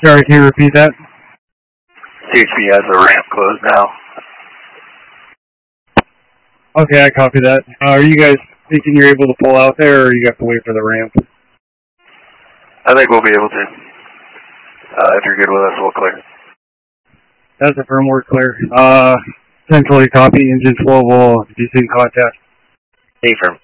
Sorry, can you repeat that? CHP has the ramp closed now. Okay, I copy that. Are you guys thinking you're able to pull out there, or you have to wait for the ramp? I think we'll be able to. If you're good with us, we'll clear. That's a firmware clear. Centrally copy, engine 12 will desync contact. Affirm.